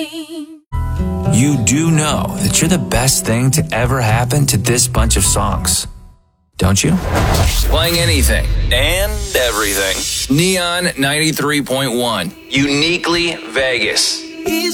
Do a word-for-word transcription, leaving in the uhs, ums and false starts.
You do know that you're the best thing to ever happen to this bunch of songs, don't you? Playing anything and everything. Neon ninety-three point one. Uniquely Vegas.